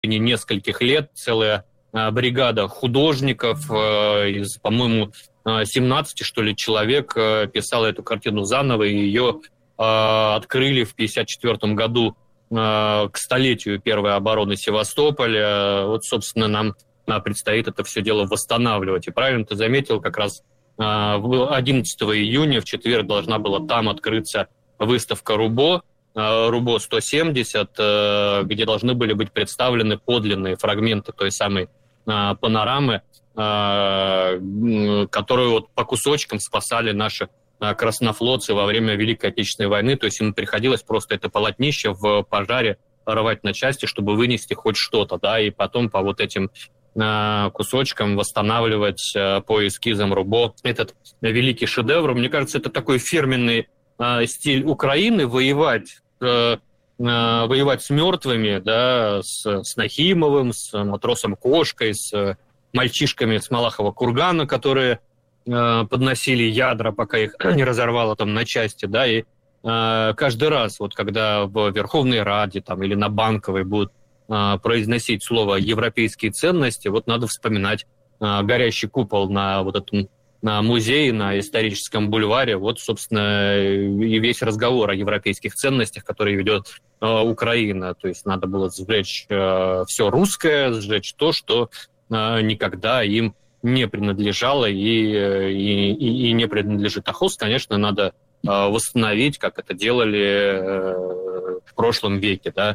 течение нескольких лет целая бригада художников из, по-моему, 17, что ли, человек писала эту картину заново, и ее открыли в 1954 году к столетию первой обороны Севастополя. Вот, собственно, нам предстоит это все дело восстанавливать. И правильно ты заметил, как раз 11 июня, в четверг, должна была там открыться выставка «Рубо», Рубо 170, где должны были быть представлены подлинные фрагменты той самой панорамы, которую вот по кусочкам спасали наши краснофлотцы во время Великой Отечественной войны. То есть им приходилось просто это полотнище в пожаре рвать на части, чтобы вынести хоть что-то, да, и потом по вот этим кусочкам восстанавливать по эскизам Рубо этот великий шедевр. Мне кажется, это такой фирменный стиль Украины — воевать с мертвыми, да, с Нахимовым, с матросом Кошкой, с мальчишками с Малахова кургана, которые подносили ядра, пока их не разорвало там на части, да, и каждый раз, вот когда в Верховной Раде там, или на Банковой будут произносить слово «европейские ценности», вот надо вспоминать горящий купол на вот этом на музее, на историческом бульваре. Вот, собственно, и весь разговор о европейских ценностях, который ведет Украина. То есть надо было сжечь все русское, сжечь то, что никогда им не принадлежало и не принадлежит. А холст, конечно, надо восстановить, как это делали в прошлом веке, да,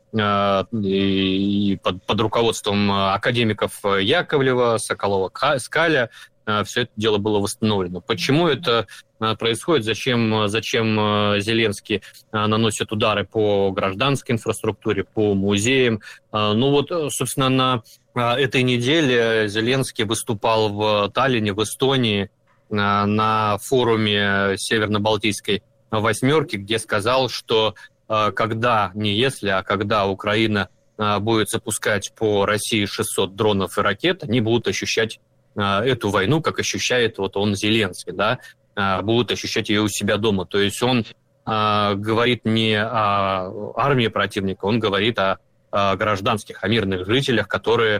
и под руководством академиков Яковлева, Соколова, Скаля все это дело было восстановлено. Почему это происходит? Зачем Зеленский наносит удары по гражданской инфраструктуре, по музеям? Ну вот, собственно, на этой неделе Зеленский выступал в Таллине, в Эстонии, на форуме Северно-Балтийской восьмерки, где сказал, что когда, не если, а когда Украина будет запускать по России 600 дронов и ракет, они будут ощущать эту войну, как ощущает вот он, Зеленский, да, будут ощущать ее у себя дома. То есть он говорит не о армии противника, он говорит о гражданских, о мирных жителях, которые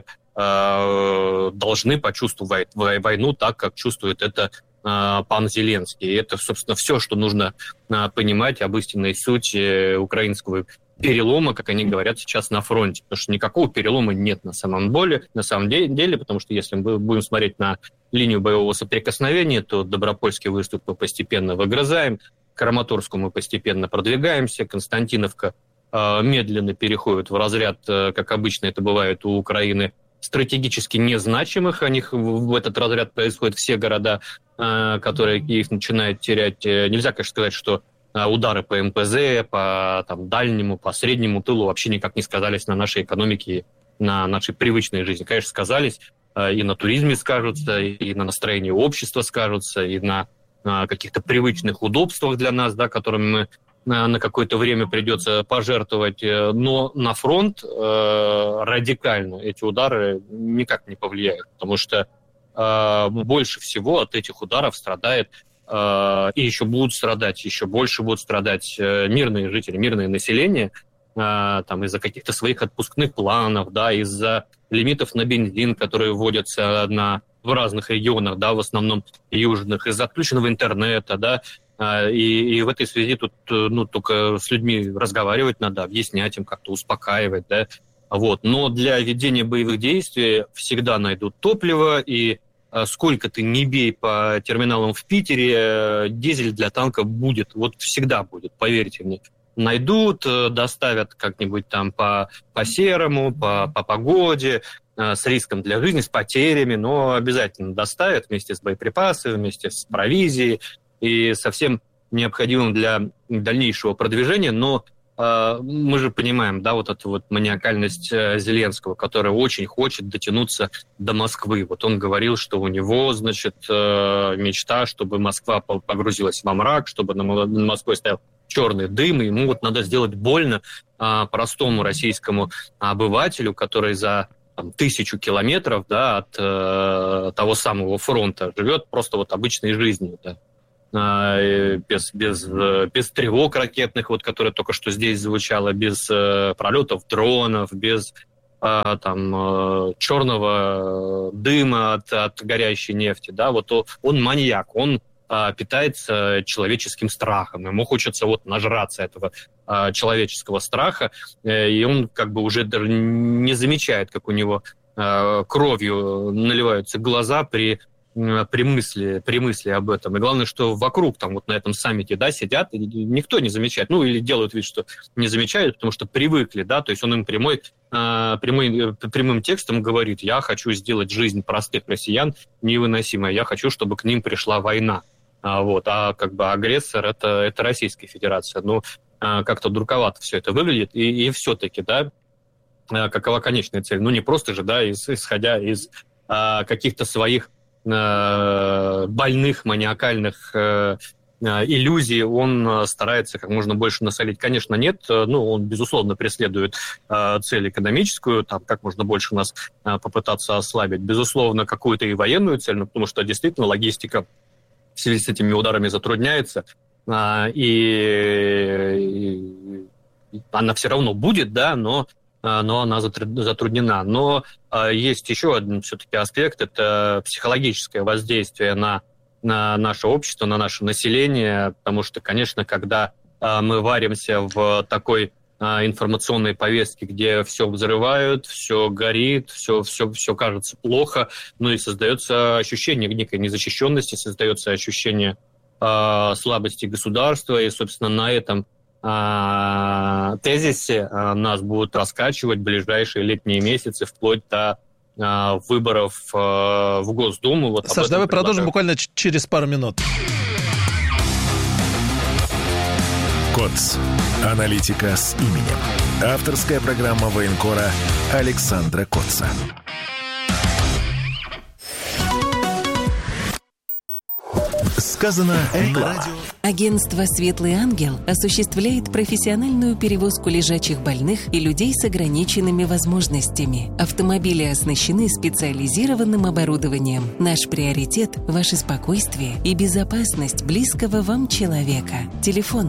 должны почувствовать войну так, как чувствует это пан Зеленский. И это, собственно, все, что нужно понимать об истинной сути украинского перелома, как они говорят сейчас на фронте. Потому что никакого перелома нет на самом деле, потому что если мы будем смотреть на линию боевого соприкосновения, то Добропольский выступ мы постепенно выгрызаем, к Краматорску мы постепенно продвигаемся, Константиновка медленно переходит в разряд, как обычно это бывает у Украины, стратегически незначимых. У них в этот разряд происходят все города, которые Киев начинает терять. Нельзя, конечно, сказать, что удары по МПЗ, по там, дальнему, по среднему тылу вообще никак не сказались на нашей экономике, на нашей привычной жизни. Конечно, сказались, и на туризме скажутся, и на настроении общества скажутся, и на каких-то привычных удобствах для нас, да, которыми мы на какое-то время придется пожертвовать. Но на фронт радикально эти удары никак не повлияют, потому что больше всего от этих ударов страдает и еще будут страдать, еще больше будут страдать мирные жители, мирное население, там, из-за каких-то своих отпускных планов, да, из-за лимитов на бензин, которые вводятся в разных регионах, да, в основном южных, из-за отключенного интернета, да, и в этой связи тут только с людьми разговаривать надо, объяснять им, как-то успокаивать, да, вот. Но для ведения боевых действий всегда найдут топливо, и сколько ты не бей по терминалам в Питере, дизель для танка будет, вот всегда будет, поверьте мне. Найдут, доставят как-нибудь там по серому, по погоде, с риском для жизни, с потерями, но обязательно доставят вместе с боеприпасами, вместе с провизией и со всем необходимым для дальнейшего продвижения. Но мы же понимаем, да, вот эту вот маниакальность Зеленского, который очень хочет дотянуться до Москвы. Вот он говорил, что у него, значит, мечта, чтобы Москва погрузилась во мрак, чтобы над Москвой стоял черный дым, и ему вот надо сделать больно простому российскому обывателю, который за 1000 километров, да, от того самого фронта живет просто вот обычной жизнью, да. Без тревог ракетных, вот, которые только что здесь звучало, без пролетов дронов, без черного дыма от горящей нефти, да, вот он маньяк, он питается человеческим страхом, ему хочется вот нажраться этого человеческого страха, и он как бы уже даже не замечает, как у него кровью наливаются глаза при мысли об этом. И главное, что вокруг там вот на этом саммите, да, сидят, и никто не замечает, ну или делают вид, что не замечают, потому что привыкли, да, то есть он им прямым текстом говорит: я хочу сделать жизнь простых россиян невыносимой, я хочу, чтобы к ним пришла война. А как бы агрессор это Российская Федерация. Ну, как-то дурковато все это выглядит, и все-таки, да, какова конечная цель? Ну, не просто же, да, исходя из каких-то своих больных, маниакальных иллюзий, он старается как можно больше насолить. Конечно, нет, он, безусловно, преследует цель экономическую, там, как можно больше нас попытаться ослабить. Безусловно, какую-то и военную цель, потому что действительно логистика в связи с этими ударами затрудняется, и она все равно будет, да, но она затруднена. Но есть еще один все-таки аспект, это психологическое воздействие на наше общество, на наше население, потому что, конечно, когда мы варимся в такой информационной повестке, где все взрывают, все горит, все кажется плохо, и создается ощущение некой незащищенности, создается ощущение слабости государства, и, собственно, на этом тезисе нас будут раскачивать в ближайшие летние месяцы, вплоть до выборов в Госдуму. Вот Саш, давай продолжим буквально через пару минут. КОЦ. Аналитика с именем. Авторская программа военкора Александра Котца. Сказано на радио. Агентство «Светлый ангел» осуществляет профессиональную перевозку лежачих больных и людей с ограниченными возможностями. Автомобили оснащены специализированным оборудованием. Наш приоритет – ваше спокойствие и безопасность близкого вам человека. Телефон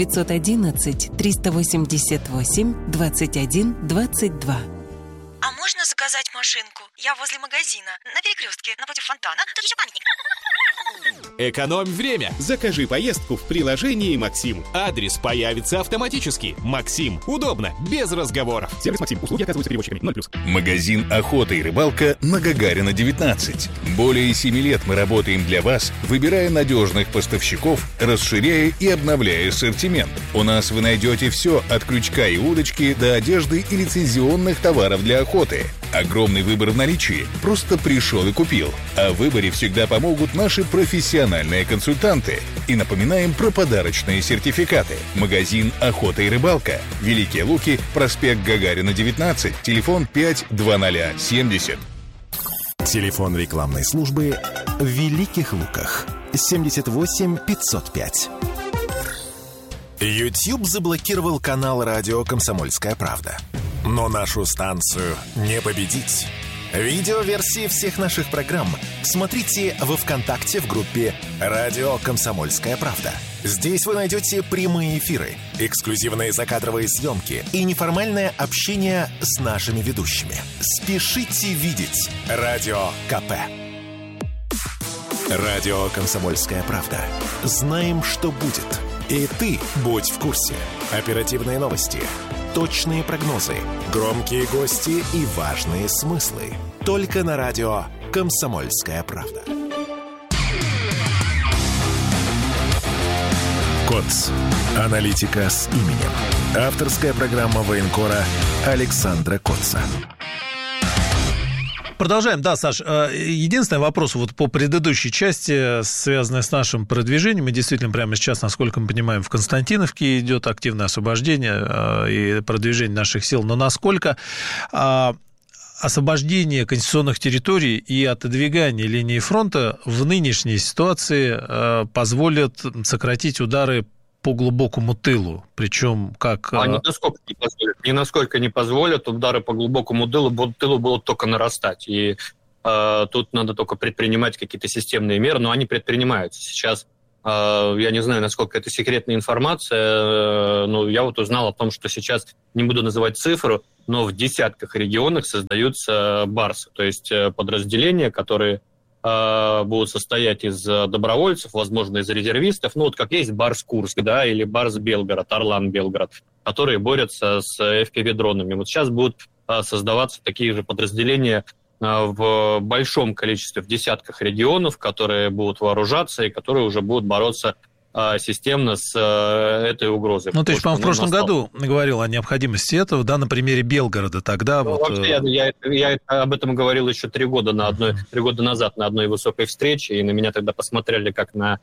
911-388-21-22. А можно заказать машинку? Я возле магазина, на перекрестке, напротив фонтана. Тут еще памятник. Экономь время. Закажи поездку в приложении «Максим». Адрес появится автоматически. «Максим». Удобно, без разговоров. Сервис «Максим». Услуги оказываются перевозчиками. 0+. Магазин «Охота и рыбалка» на Гагарина, 19. Более 7 лет мы работаем для вас, выбирая надежных поставщиков, расширяя и обновляя ассортимент. У нас вы найдете все от крючка и удочки до одежды и лицензионных товаров для охоты. Огромный выбор в наличии. Просто пришел и купил. О выборе всегда помогут наши профессиональные консультанты. И напоминаем про подарочные сертификаты. Магазин «Охота и рыбалка». Великие Луки, проспект Гагарина, 19. Телефон 52070. Телефон рекламной службы в Великих Луках. 78 505. YouTube заблокировал канал радио «Комсомольская правда». Но нашу станцию не победить. Видеоверсии всех наших программ смотрите во ВКонтакте в группе «Радио Комсомольская правда». Здесь вы найдете прямые эфиры, эксклюзивные закадровые съемки и неформальное общение с нашими ведущими. Спешите видеть Радио КП. Радио «Комсомольская правда». Знаем, что будет. И ты будь в курсе. Оперативные новости, точные прогнозы, громкие гости и важные смыслы. Только на радио «Комсомольская правда». КОЦ. Аналитика с именем. Авторская программа военкора Александра Котца. Продолжаем. Да, Саш, единственный вопрос вот по предыдущей части, связанный с нашим продвижением. И действительно, прямо сейчас, насколько мы понимаем, в Константиновке идет активное освобождение и продвижение наших сил. Но насколько освобождение конституционных территорий и отодвигание линии фронта в нынешней ситуации позволят сократить удары по глубокому тылу, причем как... Ни насколько не позволят, удары по глубокому тылу будут только нарастать, и тут надо только предпринимать какие-то системные меры, но они предпринимаются. Сейчас Я не знаю, насколько это секретная информация, но я вот узнал о том, что сейчас, не буду называть цифру, но в десятках регионах создаются барсы, то есть подразделения, которые будут состоять из добровольцев, возможно, из резервистов, ну вот как есть Барс Курск, да, или Барс Белгород, Орлан Белгород, которые борются с FPV-дронами. Вот сейчас будут создаваться такие же подразделения в большом количестве, в десятках регионов, которые будут вооружаться и которые уже будут бороться системно с этой угрозой. Ну, ты же, по-моему, в прошлом году говорил о необходимости этого, да, на примере Белгорода тогда. Ну, вот... вообще, я об этом говорил еще 3 года назад на одной высокой встрече, и на меня тогда посмотрели как на,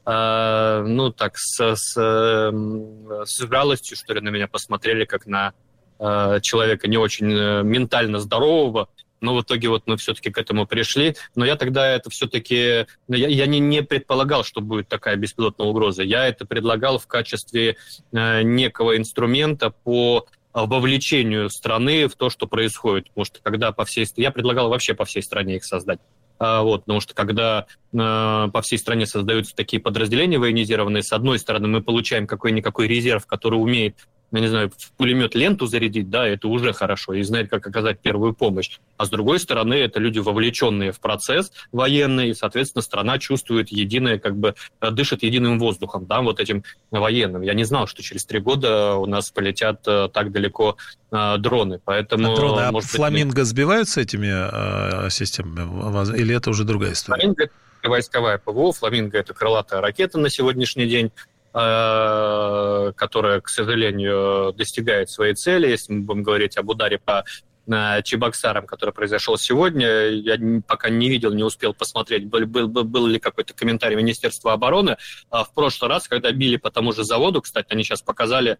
с жалостью, что ли, на меня посмотрели как на человека не очень ментально здорового. Но в итоге вот мы все-таки к этому пришли. Но я тогда это все-таки... Я не предполагал, что будет такая беспилотная угроза. Я это предлагал в качестве некого инструмента по вовлечению страны в то, что происходит. Потому что когда я предлагал вообще по всей стране их создать. Потому что когда по всей стране создаются такие подразделения военизированные, с одной стороны мы получаем какой-никакой резерв, который умеет, я не знаю, в пулемет ленту зарядить, да, это уже хорошо, и знает, как оказать первую помощь. А с другой стороны, это люди, вовлеченные в процесс военный, и, соответственно, страна чувствует единое, дышит единым воздухом, да, вот этим военным. Я не знал, что через 3 года у нас полетят так далеко дроны, поэтому... Дроны, Фламинго сбивают с этими системами, или это уже другая история? Фламинго — это войсковая ПВО, Фламинго — это крылатая ракета на сегодняшний день, которая, к сожалению, достигает своей цели. Если мы будем говорить об ударе по Чебоксарам, который произошел сегодня, я пока не видел, не успел посмотреть, был ли какой-то комментарий Министерства обороны. В прошлый раз, когда били по тому же заводу, кстати, они сейчас показали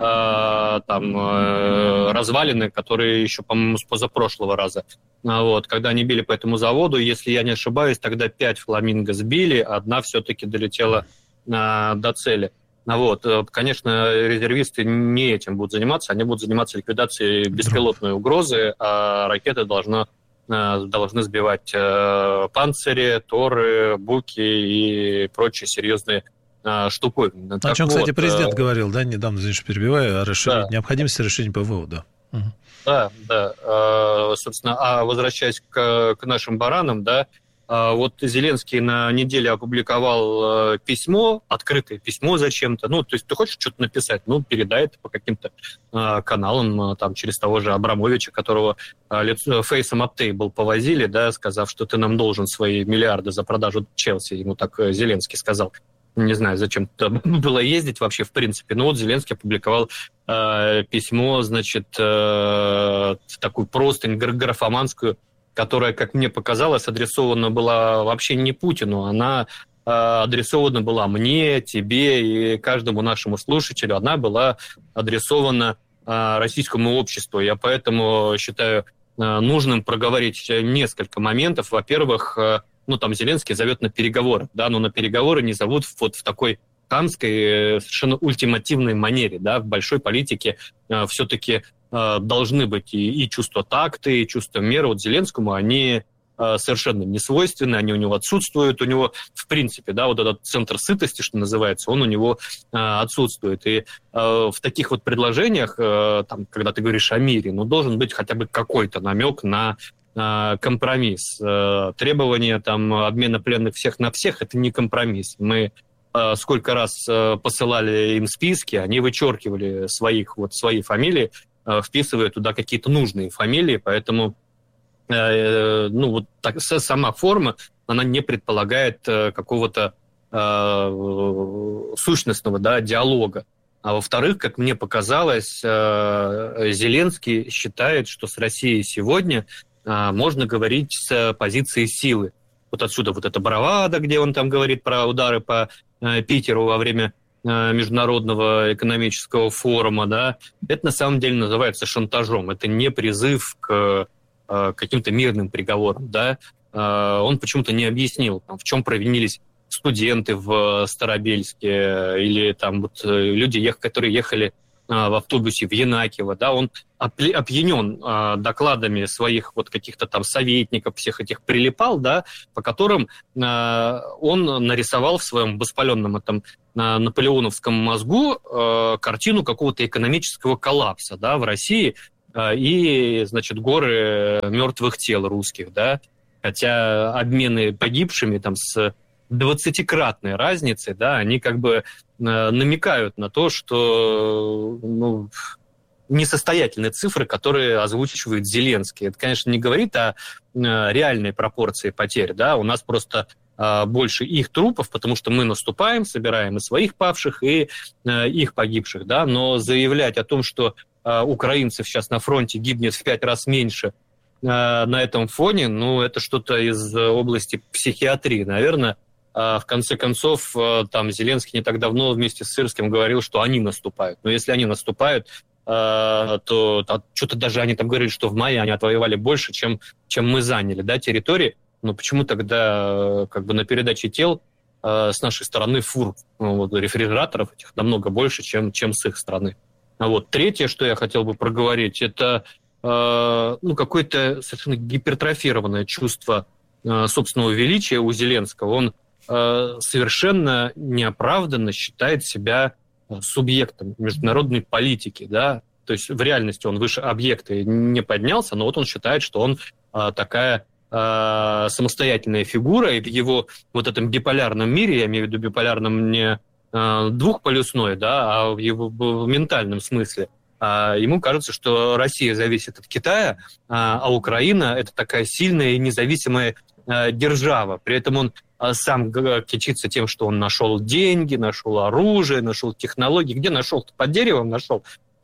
развалины, которые еще, по-моему, с позапрошлого раза. Когда они били по этому заводу, если я не ошибаюсь, тогда 5 «Фламинго» сбили, 1 все-таки долетела до цели. Конечно, резервисты не этим будут заниматься, они будут заниматься ликвидацией беспилотной угрозы, а ракеты должны сбивать панцири, торы, буки и прочие серьезные штуковины. О чем, кстати, президент говорил, да, недавно, извините, перебиваю, о необходимости решения ПВО, да. Да. Собственно, возвращаясь к нашим баранам, да, вот Зеленский на неделе опубликовал письмо, открытое письмо зачем-то. То есть ты хочешь что-то написать, передай это по каким-то каналам, через того же Абрамовича, которого фейсом от Тейбл повозили, да, сказав, что ты нам должен свои миллиарды за продажу Челси. Ему так Зеленский сказал. Не знаю, зачем было ездить вообще в принципе. Но вот Зеленский опубликовал письмо, значит, такую простынь графоманскую, которая, как мне показалось, адресована была вообще не Путину, она адресована была мне, тебе и каждому нашему слушателю. Она была адресована российскому обществу. Я поэтому считаю нужным проговорить несколько моментов. Во-первых, Зеленский зовет на переговоры, да, но на переговоры не зовут вот в такой хамской, совершенно ультимативной манере, да, в большой политике все-таки должны быть и чувство такта, и чувство меры. Вот Зеленскому они совершенно не свойственны, они у него отсутствуют. У него, в принципе, да, вот этот центр сытости, что называется, он у него отсутствует. И в таких вот предложениях, когда ты говоришь о мире, должен быть хотя бы какой-то намек на компромисс. Требование обмена пленных всех на всех – это не компромисс. Мы сколько раз посылали им списки, они вычеркивали свои фамилии, вписывая туда какие-то нужные фамилии, поэтому сама форма, она не предполагает какого-то сущностного, да, диалога. А во-вторых, как мне показалось, Зеленский считает, что с Россией сегодня можно говорить с позиции силы. Вот отсюда вот эта бравада, где он говорит про удары по Питеру во время Международного экономического форума, да, это на самом деле называется шантажом. Это не призыв к каким-то мирным приговорам, да. Он почему-то не объяснил, в чем провинились студенты в Старобельске или люди, которые ехали в автобусе в Янакиево, да, он опьянен докладами своих вот каких-то там советников, всех этих прилипал, да, по которым он нарисовал в своем воспаленном этом наполеоновском мозгу картину какого-то экономического коллапса, да, в России и, значит, горы мертвых тел русских, да, хотя обмены погибшими там с 20-кратной разницей, да, они как бы намекают на то, что несостоятельные цифры, которые озвучивает Зеленский. Это, конечно, не говорит о реальной пропорции потерь, да, у нас просто больше их трупов, потому что мы наступаем, собираем и своих павших, и их погибших, да, но заявлять о том, что украинцев сейчас на фронте гибнет в 5 раз меньше на этом фоне, это что-то из области психиатрии, наверное. В конце концов, там Зеленский не так давно вместе с Сырским говорил, что они наступают. Но если они наступают, то что-то даже они там говорили, что в мае они отвоевали больше, чем мы заняли, да, территории. Но почему тогда как бы на передаче тел с нашей стороны фур рефрижераторов этих намного больше, чем с их стороны? Вот. Третье, что я хотел бы проговорить, это какое-то совершенно гипертрофированное чувство собственного величия у Зеленского. Он совершенно неоправданно считает себя субъектом международной политики, да, то есть в реальности он выше объекта не поднялся, но вот он считает, что он такая самостоятельная фигура, и в его вот этом биполярном мире, я имею в виду биполярном не двухполюсной, да, а в его в ментальном смысле, ему кажется, что Россия зависит от Китая, а Украина – это такая сильная и независимая держава. При этом он сам кичится тем, что он нашел деньги, нашел оружие, нашел технологии. Где нашел? Под деревом нашел.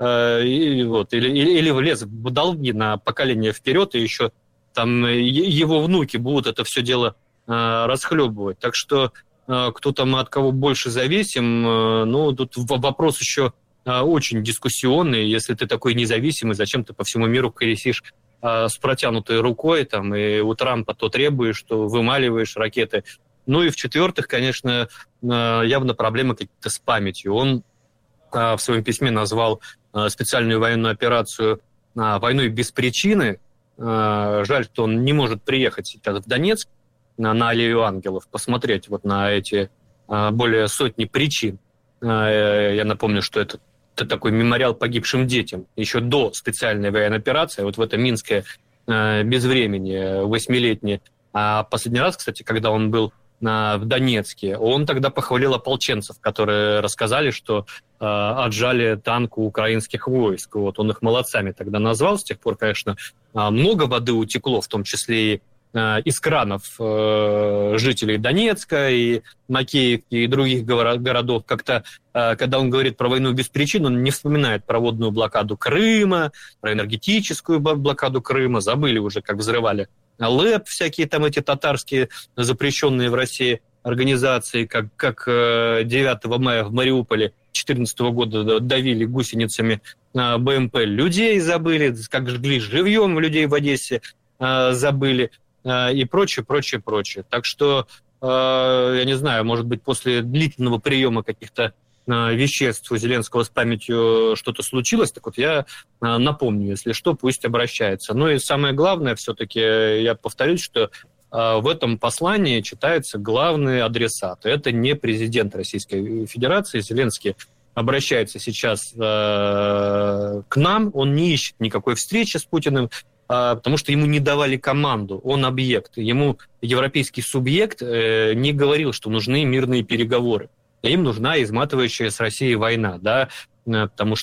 Или влез в долги на поколение вперед, и еще там его внуки будут это все дело расхлебывать. Так что кто там от кого больше зависим, тут вопрос еще очень дискуссионный. Если ты такой независимый, зачем ты по всему миру колесишь с протянутой рукой, там, и у Трампа то требуешь, что вымаливаешь ракеты. И в-четвертых, конечно, явно проблемы какие-то с памятью. Он в своем письме назвал специальную военную операцию войной без причины. Жаль, что он не может приехать сейчас в Донецк на Аллею Ангелов, посмотреть вот на эти более сотни причин. Я напомню, что это такой мемориал погибшим детям еще до специальной военной операции, вот в это минское безвременье 8-летнее. А последний раз, кстати, когда он был в Донецке, он тогда похвалил ополченцев, которые рассказали, что отжали танк у украинских войск. Вот он их молодцами тогда назвал. С тех пор, конечно, много воды утекло, в том числе и из кранов жителей Донецка и Макеевки и других городов. Как-то, когда он говорит про войну без причин, он не вспоминает про водную блокаду Крыма, про энергетическую блокаду Крыма. Забыли уже, как взрывали ЛЭП, всякие там эти татарские запрещенные в России организации, как 9 мая в Мариуполе 2014 года давили гусеницами БМП. Людей забыли, как жгли живьем людей в Одессе забыли. И прочее. Так что, я не знаю, может быть, после длительного приема каких-то веществ у Зеленского с памятью что-то случилось, так вот я напомню, если что, пусть обращается. И самое главное, все-таки я повторюсь, что в этом послании читается главный адресат. Это не президент Российской Федерации. Зеленский обращается сейчас к нам, он не ищет никакой встречи с Путиным, потому что ему не давали команду, он объект. Ему европейский субъект не говорил, что нужны мирные переговоры. Им нужна изматывающая с Россией война, да, потому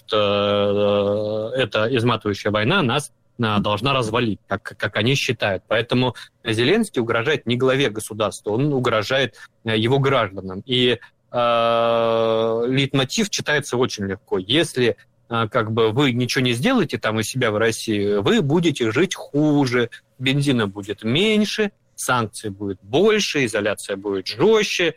что эта изматывающая война нас должна развалить, как они считают. Поэтому Зеленский угрожает не главе государства, он угрожает его гражданам. И лейтмотив читается очень легко. Если вы ничего не сделаете там у себя в России, вы будете жить хуже, бензина будет меньше, санкций будет больше, изоляция будет жестче,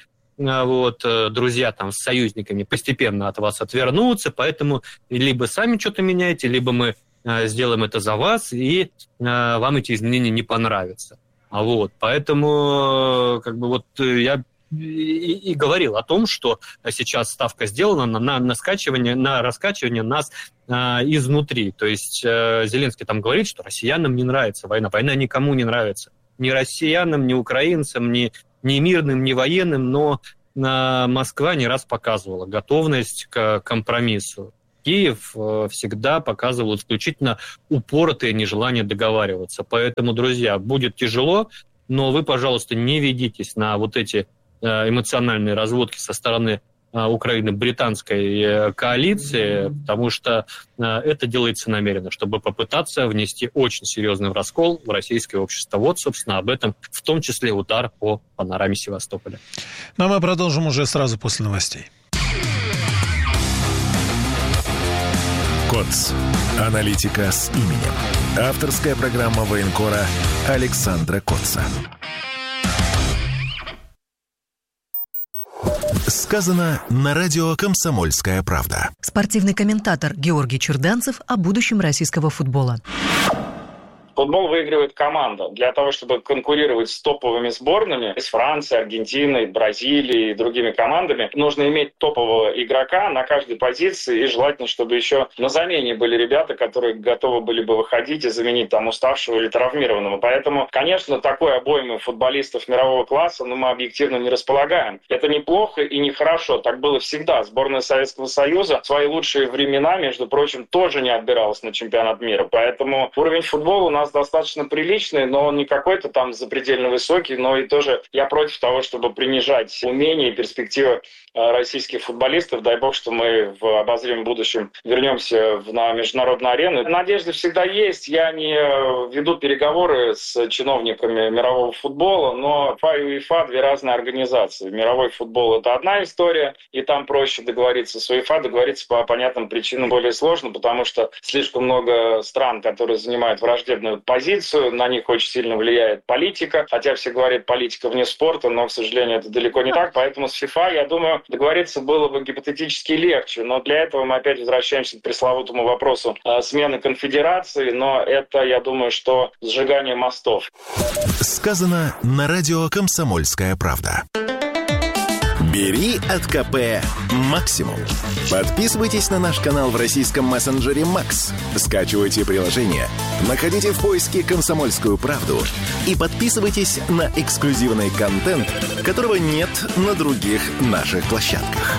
друзья там с союзниками постепенно от вас отвернутся, поэтому либо сами что-то меняете, либо мы сделаем это за вас, и вам эти изменения не понравятся. Поэтому я и говорил о том, что сейчас ставка сделана на раскачивание нас изнутри. То есть Зеленский там говорит, что россиянам не нравится война. Война никому не нравится. Ни россиянам, ни украинцам, ни мирным, ни военным, но Москва не раз показывала готовность к компромиссу. Киев всегда показывал исключительно упоротое нежелание договариваться. Поэтому, друзья, будет тяжело, но вы, пожалуйста, не ведитесь на вот эти эмоциональные разводки со стороны Украины британской коалиции, потому что это делается намеренно, чтобы попытаться внести очень серьезный раскол в российское общество. Вот, собственно, об этом, в том числе удар по панораме Севастополя. Ну, а мы продолжим уже сразу после новостей. КОЦ. Аналитика с именем. Авторская программа военкора Александра Котца. Сказано на радио «Комсомольская правда». Спортивный комментатор Георгий Черданцев о будущем российского футбола. Футбол выигрывает команда. Для того, чтобы конкурировать с топовыми сборными, с Францией, Аргентиной, Бразилией и другими командами, нужно иметь топового игрока на каждой позиции, и желательно, чтобы еще на замене были ребята, которые готовы были бы выходить и заменить там уставшего или травмированного. Поэтому, конечно, такой обоймы футболистов мирового класса мы объективно не располагаем. Это неплохо и нехорошо. Так было всегда. Сборная Советского Союза в свои лучшие времена, между прочим, тоже не отбиралась на чемпионат мира. Поэтому уровень футбола у нас достаточно приличный, но он не какой-то там запредельно высокий, но и тоже я против того, чтобы принижать умения и перспективы российских футболистов. Дай бог, что мы в обозримом будущем вернемся на международную арену. Надежда всегда есть. Я не веду переговоры с чиновниками мирового футбола, но ФА и УЕФА — две разные организации. Мировой футбол — это одна история, и там проще договориться. С УЕФА договориться по понятным причинам более сложно, потому что слишком много стран, которые занимают враждебную позицию, на них очень сильно влияет политика, хотя все говорят, политика вне спорта, но, к сожалению, это далеко не так, поэтому с ФИФА, я думаю, договориться было бы гипотетически легче, но для этого мы опять возвращаемся к пресловутому вопросу смены конфедерации, но это, я думаю, что сжигание мостов. Сказано на радио «Комсомольская правда». Бери от КП максимум. Подписывайтесь на наш канал в российском мессенджере Макс. Скачивайте приложение, находите в поиске «Комсомольскую правду» и подписывайтесь на эксклюзивный контент, которого нет на других наших площадках.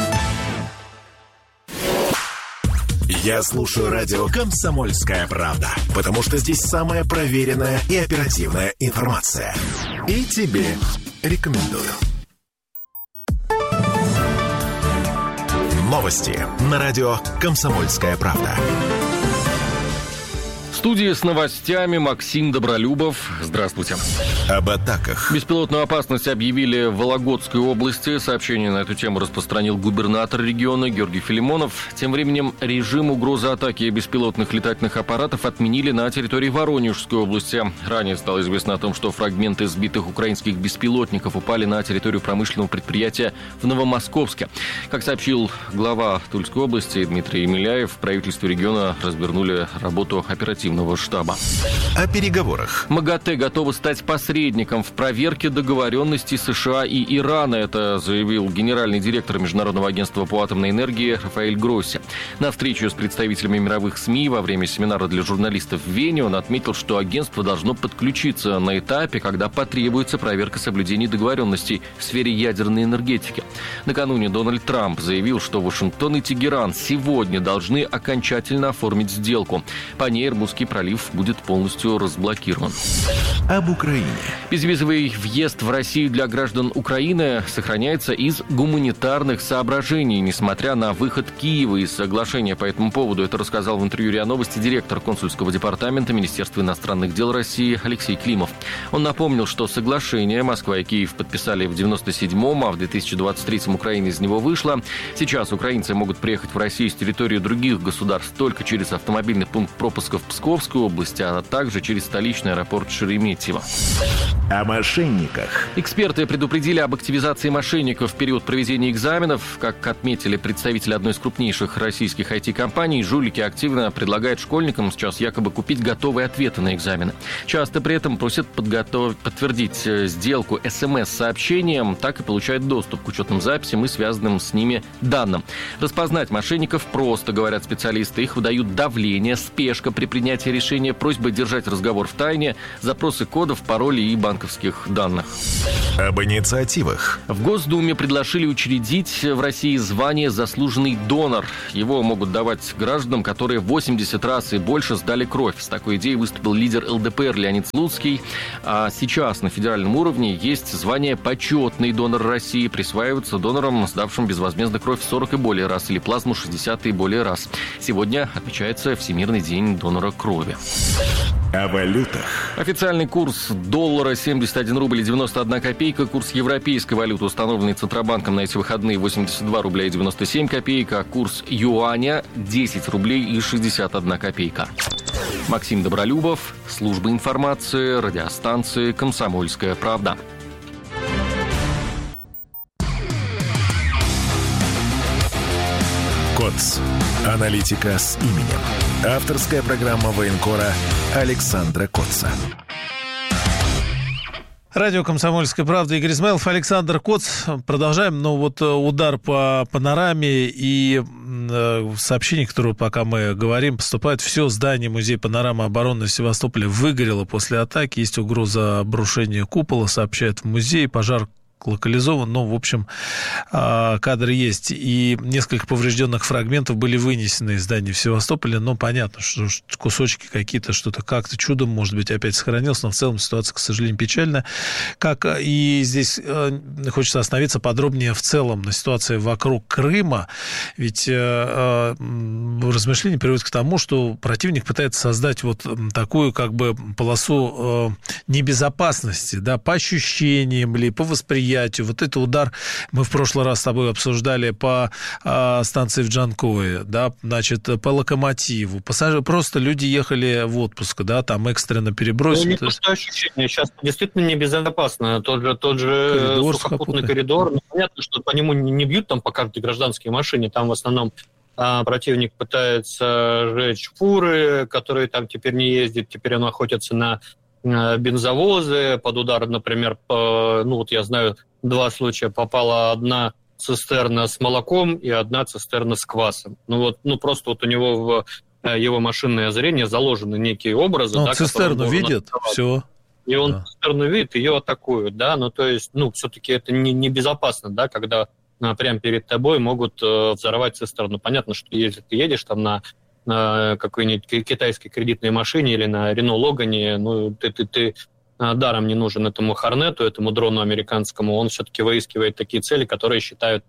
Я слушаю радио «Комсомольская правда», потому что здесь самая проверенная и оперативная информация. И тебе рекомендую. Новости на радио «Комсомольская правда». В студии с новостями Максим Добролюбов. Здравствуйте. Об атаках. Беспилотную опасность объявили в Вологодской области. Сообщение на эту тему распространил губернатор региона Георгий Филимонов. Тем временем режим угрозы атаки беспилотных летательных аппаратов отменили на территории Воронежской области. Ранее стало известно о том, что фрагменты сбитых украинских беспилотников упали на территорию промышленного предприятия в Новомосковске. Как сообщил глава Тульской области Дмитрий Емеляев, в правительстве региона развернули работу оперативного штаба. О переговорах. МАГАТЭ готова стать посредником в проверке договоренностей США и Ирана. Это заявил генеральный директор Международного агентства по атомной энергии Рафаэль Гросси. На встрече с представителями мировых СМИ во время семинара для журналистов в Вене он отметил, что агентство должно подключиться на этапе, когда потребуется проверка соблюдения договоренностей в сфере ядерной энергетики. Накануне Дональд Трамп заявил, что Вашингтон и Тегеран сегодня должны окончательно оформить сделку. По ней Ирбузский пролив будет полностью разблокирован. Об Украине. Безвизовый въезд в Россию для граждан Украины сохраняется из гуманитарных соображений, несмотря на выход Киева из соглашения по этому поводу. Это рассказал в интервью РИА Новости директор консульского департамента Министерства иностранных дел России Алексей Климов. Он напомнил, что соглашение Москва и Киев подписали в 1997-м, а в 2023-м Украина из него вышла. Сейчас украинцы могут приехать в Россию с территории других государств только через автомобильный пункт пропуска в Псковской области, а также через столичный аэропорт Шереметьево. О мошенниках. Эксперты предупредили об активизации мошенников в период проведения экзаменов. Как отметили представители одной из крупнейших российских IT-компаний, жулики активно предлагают школьникам сейчас якобы купить готовые ответы на экзамены. Часто при этом просят подтвердить сделку СМС-сообщением, так и получают доступ к учетным записям и связанным с ними данным. Распознать мошенников просто, говорят специалисты. Их выдают давление, спешка при принятии решения, просьба держать разговор в тайне, запросы кодов, паролей и банковских данных. Об инициативах. В Госдуме предложили учредить в России звание «Заслуженный донор». Его могут давать гражданам, которые 80 раз и больше сдали кровь. С такой идеей выступил лидер ЛДПР Леонид Слуцкий. А сейчас на федеральном уровне есть звание «Почетный донор России». Присваиваются донорам, сдавшим безвозмездно кровь 40 и более раз или плазму 60 и более раз. Сегодня отмечается Всемирный день донора крови. О валютах. Официальный курс доллара 71 рубль и 91 копейка. Курс европейской валюты, установленный Центробанком на эти выходные, 82 рубля и 97 копеек. А курс юаня 10 рублей и 61 копейка. Максим Добролюбов, служба информации, радиостанции «Комсомольская правда». КОЦ. Аналитика с именем. Авторская программа военкора Александра Коца. Радио «Комсомольская правда», Игорь Измайлов, Александр Коц. Продолжаем. Но вот удар по панораме и сообщение, которое пока мы говорим, поступает. Все здание музея панорамы обороны в Севастополе выгорело после атаки. Есть угроза обрушения купола, сообщает в музее. Пожар локализован, но, в общем, кадры есть. И несколько поврежденных фрагментов были вынесены из здания в Севастополе, но понятно, что кусочки какие-то, что-то как-то чудом, может быть, опять сохранилось, но в целом ситуация, к сожалению, печальная. Как и здесь хочется остановиться подробнее в целом на ситуации вокруг Крыма, ведь размышления приводят к тому, что противник пытается создать вот такую как бы полосу небезопасности, да, по ощущениям ли, по восприятию. Вот это удар мы в прошлый раз с тобой обсуждали по станции в Джанкое, да, значит, по Локомотиву. Пассажиры, просто люди ехали в отпуск, да, там экстренно перебросили. Ну, не просто ощущение, сейчас действительно небезопасно. Тот же сухопутный коридор. Ну, понятно, что по нему не бьют там по каждой гражданской машине, там в основном противник пытается сжечь фуры, которые там теперь не ездят, теперь он охотится на бензовозы. Под удар, например, вот я знаю, 2 случая. Попала одна цистерна с молоком и одна цистерна с квасом. Просто вот у него в его машинное зрение заложены некие образы. Он цистерну видит, все. И он цистерну видит, ее атакуют, да, все-таки это небезопасно, да, когда прямо перед тобой могут взорвать цистерну. Понятно, что если ты едешь там на какой-нибудь китайской кредитной машине или на Рено Логане, ты даром не нужен этому Хорнету, этому дрону американскому, он все-таки выискивает такие цели, которые считают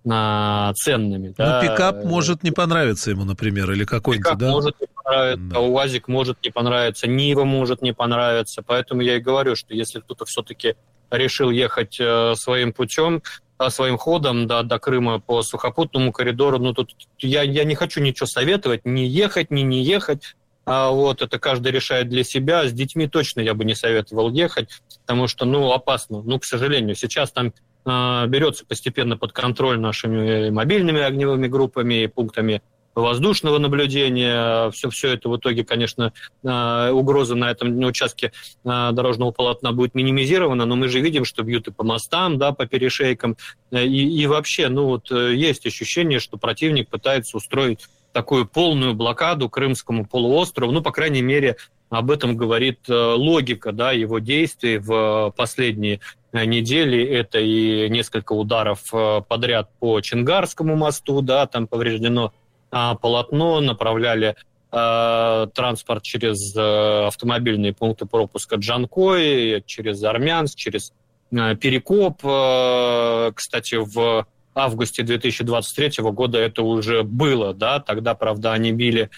ценными. Да. Пикап может не понравиться ему, например, или какой-нибудь, Пикап да? может не понравиться, да. УАЗик может не понравиться, Нива может не понравиться, поэтому я и говорю, что если кто-то все-таки решил ехать своим путем, своим ходом до Крыма по сухопутному коридору, тут я не хочу ничего советовать, не ехать, не ехать. Это каждый решает для себя. С детьми точно я бы не советовал ехать, потому что, опасно. К сожалению, сейчас там берется постепенно под контроль нашими мобильными огневыми группами и пунктами воздушного наблюдения. Все это в итоге, конечно, угроза на этом участке дорожного полотна будет минимизирована, но мы же видим, что бьют и по мостам, да, по перешейкам. И вообще, есть ощущение, что противник пытается устроить такую полную блокаду Крымскому полуострову. По крайней мере, об этом говорит логика, да, его действий в последние недели. Это и несколько ударов подряд по Чингарскому мосту, да, там повреждено полотно, направляли транспорт через автомобильные пункты пропуска Джанкой, через Армянск, через Перекоп. Кстати, в августе 2023 года это уже было, да, тогда, правда, они били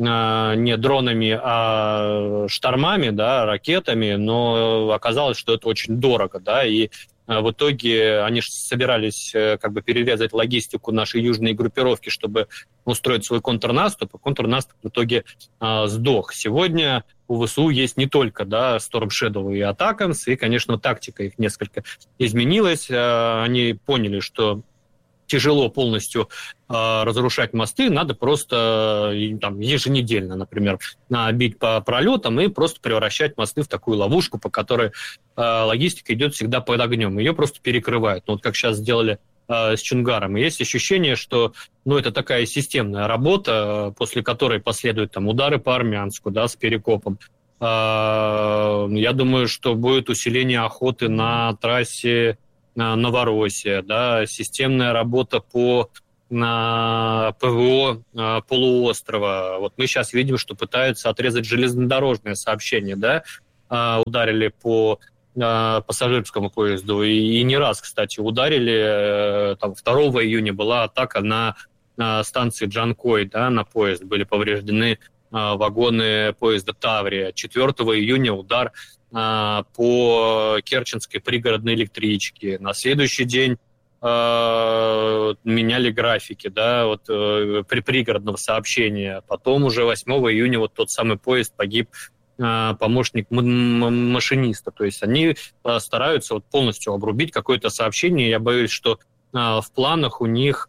не дронами, а штормами, да, ракетами, но оказалось, что это очень дорого, да, и в итоге они собирались как бы перерезать логистику нашей южной группировки, чтобы устроить свой контрнаступ, а контрнаступ в итоге сдох. Сегодня у ВСУ есть не только Storm Shadow и Atacams, и, конечно, тактика их несколько изменилась. Они поняли, что тяжело полностью разрушать мосты, надо просто там, еженедельно, например, бить по пролетам и просто превращать мосты в такую ловушку, по которой логистика идет всегда под огнем. Ее просто перекрывают. Вот как сейчас сделали с Чунгаром. И есть ощущение, что это такая системная работа, после которой последуют там, удары по Армянску с Перекопом. Я думаю, что будет усиление охоты на трассе Новороссия, системная работа по ПВО полуострова. Вот мы сейчас видим, что пытаются отрезать железнодорожное сообщение, ударили по пассажирскому поезду, и не раз, кстати, ударили. Там 2 июня была атака на станции Джанкой, на поезд, были повреждены вагоны поезда Таврия. 4 июня удар по Керченской пригородной электричке. На следующий день меняли графики, при пригородного сообщения. Потом уже 8 июня вот тот самый поезд погиб помощник машиниста. То есть они стараются полностью обрубить какое-то сообщение. Я боюсь, что в планах у них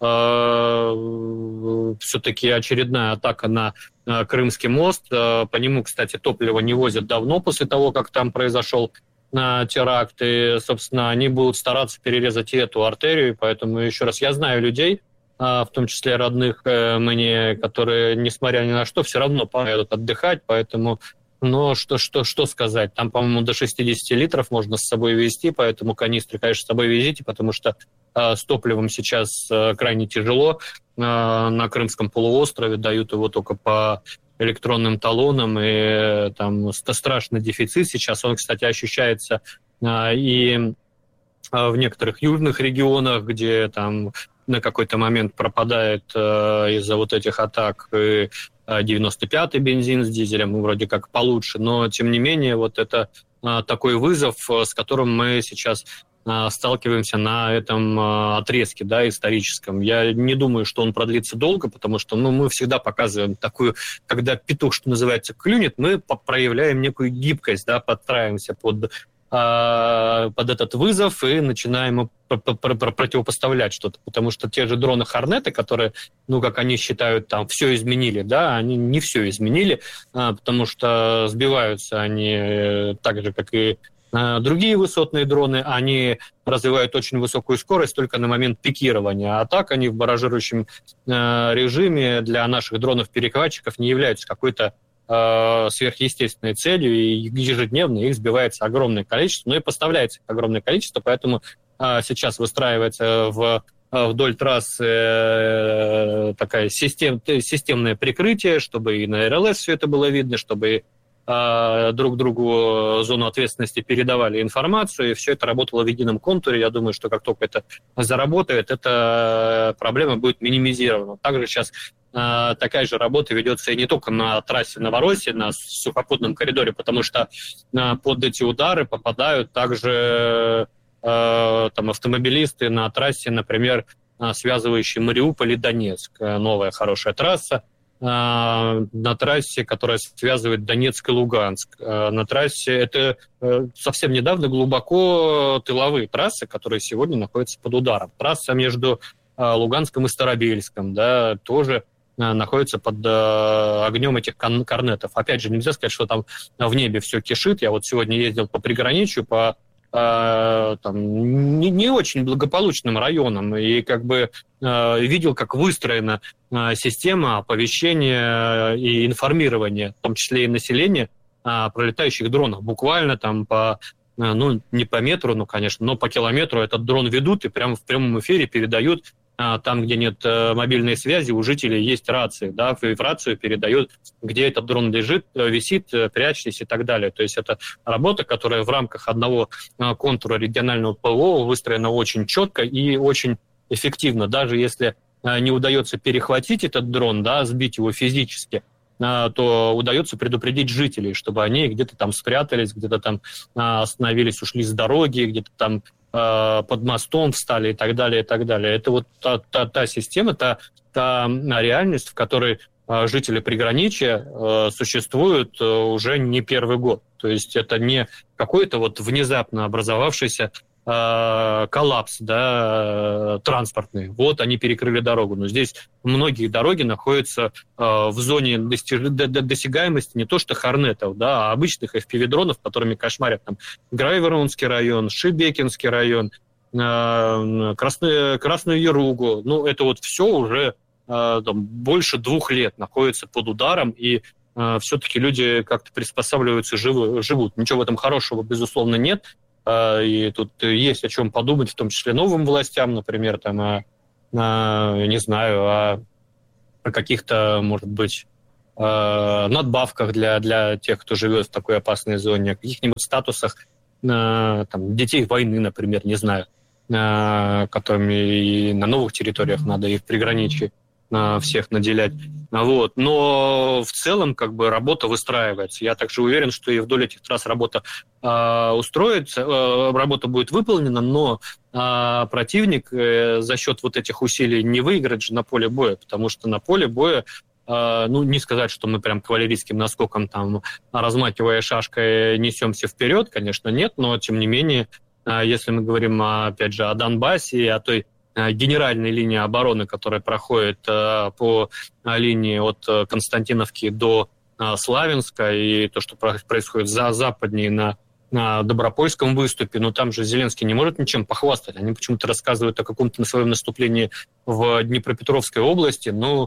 все-таки очередная атака на Крымский мост. По нему, кстати, топливо не возят давно после того, как там произошел теракт. И, собственно, они будут стараться перерезать и эту артерию. Поэтому, еще раз, я знаю людей, в том числе родных мне, которые, несмотря ни на что, все равно поедут отдыхать. Поэтому, что сказать? Там, по-моему, до 60 литров можно с собой везти, поэтому канистры, конечно, с собой везите, потому что с топливом сейчас крайне тяжело. На Крымском полуострове дают его только по электронным талонам, и там страшный дефицит сейчас. Он, кстати, ощущается и в некоторых южных регионах, где там на какой-то момент пропадает из-за вот этих атак 95-й бензин с дизелем, вроде как получше, но тем не менее вот это такой вызов, с которым мы сейчас сталкиваемся на этом отрезке, историческом. Я не думаю, что он продлится долго, потому что мы всегда показываем такую, когда петух, что называется, клюнет, мы проявляем некую гибкость, подстраиваемся под этот вызов и начинаем противопоставлять что-то. Потому что те же дроны Хорнеты, которые, как они считают, там все изменили, они не все изменили, потому что сбиваются они так же, как и другие высотные дроны, они развивают очень высокую скорость только на момент пикирования. А так они в баражирующем режиме для наших дронов-перехватчиков не являются какой-то сверхъестественной целью, и ежедневно их сбивается огромное количество, и поставляется огромное количество, поэтому сейчас выстраивается вдоль трассы такая системное прикрытие, чтобы и на РЛС все это было видно, чтобы друг другу зону ответственности передавали информацию, и все это работало в едином контуре. Я думаю, что как только это заработает, эта проблема будет минимизирована. Также сейчас такая же работа ведется и не только на трассе Новороссия, на сухопутном коридоре, потому что под эти удары попадают также автомобилисты на трассе, например, связывающей Мариуполь и Донецк. Новая хорошая трасса. На трассе, которая связывает Донецк и Луганск. На трассе, это совсем недавно глубоко тыловые трассы, которые сегодня находятся под ударом. Трасса между Луганском и Старобельском, тоже находится под огнем этих корнетов. Опять же, нельзя сказать, что там в небе все кишит. Я вот сегодня ездил по приграничью, по не очень благополучным районам, и видел, как выстроена система оповещения и информирования, в том числе и населения, о пролетающих дронах. Буквально там не по метру, конечно, но по километру этот дрон ведут и прямо в прямом эфире передают. Там, где нет мобильной связи, у жителей есть рации, и в рацию передают, где этот дрон лежит, висит, прячьтесь и так далее. То есть это работа, которая в рамках одного контура регионального ПВО выстроена очень четко и очень эффективно. Даже если не удается перехватить этот дрон, сбить его физически, то удается предупредить жителей, чтобы они где-то там спрятались, где-то там остановились, ушли с дороги, где-то там под мостом встали и так далее, и так далее. Это вот та система, та реальность, в которой жители приграничья существуют уже не первый год. То есть это не какой-то вот внезапно образовавшийся коллапс, да, транспортный. Вот они перекрыли дорогу. Но здесь многие дороги находятся в зоне досягаемости не то что хорнетов, да, а обычных FPV-дронов, которыми кошмарят там Грайворонский район, Шебекинский район, Красную Яругу. Ну, это вот все уже больше 2 лет находится под ударом, и все-таки люди как-то приспосабливаются, живут. Ничего в этом хорошего, безусловно, нет. И тут есть о чем подумать, в том числе новым властям, например, там, не знаю, о каких-то, может быть, надбавках для тех, кто живет в такой опасной зоне, о каких-нибудь статусах там, детей войны, например, не знаю, которыми и на новых территориях надо, и в приграничье всех наделять. Вот. Но в целом как бы работа выстраивается. Я также уверен, что и вдоль этих трасс работа устроится, работа будет выполнена, но противник за счет вот этих усилий не выиграет же на поле боя, потому что на поле боя, ну, не сказать, что мы прям кавалерийским наскоком, там, размахивая шашкой, несемся вперед, конечно, нет, но тем не менее, если мы говорим, опять же, о Донбассе и о той генеральной линии обороны, которая проходит по линии от Константиновки до Славянска, и то, что происходит западнее на Добропольском выступе, но там же Зеленский не может ничем похвастать. Они почему-то рассказывают о каком-то на своем наступлении в Днепропетровской области, ну,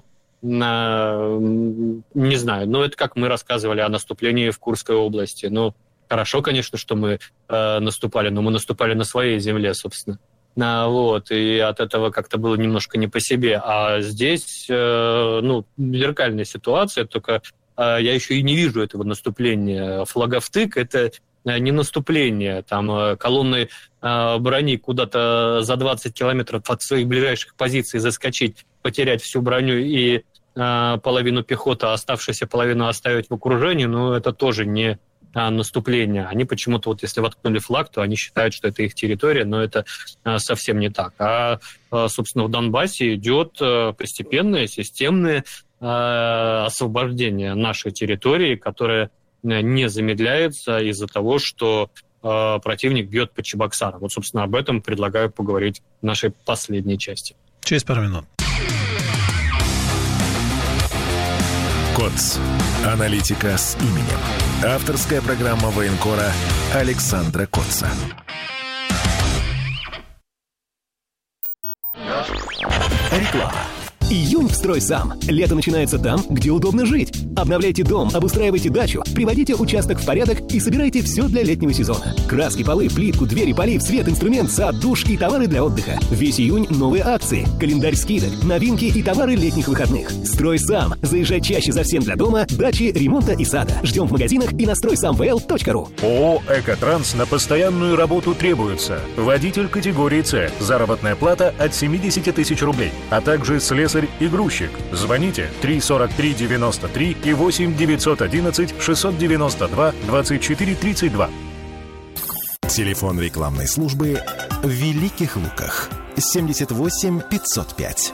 не знаю, но это как мы рассказывали о наступлении в Курской области. Ну, хорошо, конечно, что мы наступали, но мы наступали на своей земле, собственно. Вот, и от этого как-то было немножко не по себе. А здесь, ну, зеркальная ситуация, только я еще и не вижу этого наступления. Флаговтык — это не наступление. Там колонны брони куда-то за 20 километров от своих ближайших позиций заскочить, потерять всю броню и половину пехоты, а оставшуюся половину оставить в окружении, ну, это тоже не наступления. Они почему-то, вот если воткнули флаг, то они считают, что это их территория, но это совсем не так. А, собственно, в Донбассе идет постепенное, системное освобождение нашей территории, которое не замедляется из-за того, что противник бьет по Чебоксарам. Вот, собственно, об этом предлагаю поговорить в нашей последней части. Через пару минут. КОЦ. Аналитика с именем. Авторская программа военкора Александра Котца. Реклама. Июнь в «Строй сам». Лето начинается там, где удобно жить. Обновляйте дом, обустраивайте дачу, приводите участок в порядок и собирайте все для летнего сезона. Краски, полы, плитку, двери, полив, свет, инструмент, сад, душ и товары для отдыха. Весь июнь новые акции, календарь скидок, новинки и товары летних выходных. «Строй сам». Заезжай чаще за всем для дома, дачи, ремонта и сада. Ждем в магазинах и на стройсамвл.ру. ООО «Экотранс» на постоянную работу требуется. Водитель категории «С». Заработная плата от 70 тысяч рублей, а также слесарь и грузчик. Звоните 343 93 и 8 911 692 24 32. Телефон рекламной службы в Великих Луках 78 505.